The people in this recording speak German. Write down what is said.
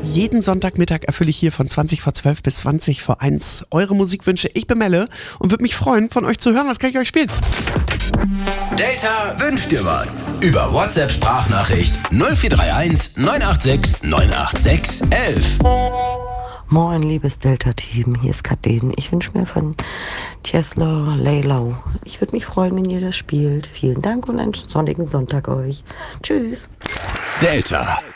Jeden Sonntagmittag erfülle ich hier von 20 vor 12 bis 20 vor 1 eure Musikwünsche. Ich bin Melle und würde mich freuen, von euch zu hören. Was kann ich euch spielen? Delta wünscht dir was. Über WhatsApp-Sprachnachricht 0431 986 986 11. Moin, liebes Delta-Team, hier ist Kaden. Ich wünsche mir von Tesla Lay Low. Ich würde mich freuen, wenn ihr das spielt. Vielen Dank und einen sonnigen Sonntag euch. Tschüss. Delta.